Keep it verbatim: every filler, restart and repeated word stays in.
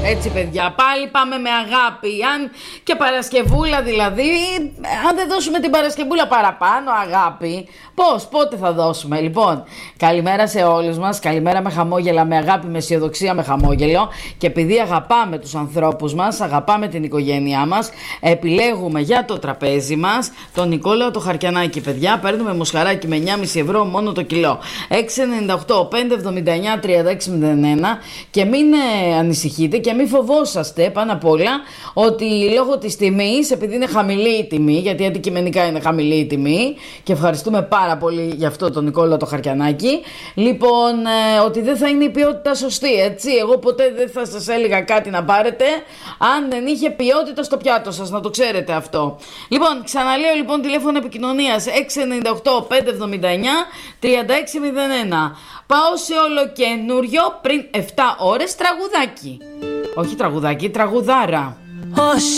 Έτσι παιδιά, πάλι πάμε με αγάπη. Αν και Παρασκευούλα δηλαδή, αν δεν δώσουμε την Παρασκευούλα παραπάνω αγάπη, πώς, πότε θα δώσουμε? Λοιπόν, καλημέρα σε όλους μας, καλημέρα με χαμόγελα, με αγάπη, με αισιοδοξία, με χαμόγελο. Και επειδή αγαπάμε τους ανθρώπους μας, αγαπάμε την οικογένειά μας, επιλέγουμε για το τραπέζι μας τον Νικόλαο το Χαρκιανάκη. Παιδιά, παίρνουμε μοσχαράκι με εννιά κόμμα πέντε ευρώ μόνο το κιλό. έξι εννιά οκτώ πέντε εβδομήντα εννιά τριάντα έξι μηδέν ένα. Και μην ε, ανησυχείτε και μην φοβόσαστε πάνω απ' όλα ότι λόγω της τιμής, επειδή είναι χαμηλή η τιμή, γιατί αντικειμενικά είναι χαμηλή η τιμή, και ευχαριστούμε πάρα πολύ γι' αυτό τον Νικόλαο το Χαρκιανάκη, λοιπόν, ε, ότι δεν θα είναι η ποιότητα σωστή, έτσι. Εγώ ποτέ δεν θα σας έλεγα κάτι να πάρετε αν δεν είχε ποιότητα στο πιάτο σας, να το ξέρετε αυτό. Λοιπόν, ξαναλέω λοιπόν τηλέφωνο επικοινωνίας έξι εννιά οκτώ πέντε εβδομήντα εννιά τριάντα έξι μηδέν ένα. Πάω σε ολοκαινούριο πριν επτά ώρες τραγουδάκι. Όχι τραγουδάκι, τραγουδάρα.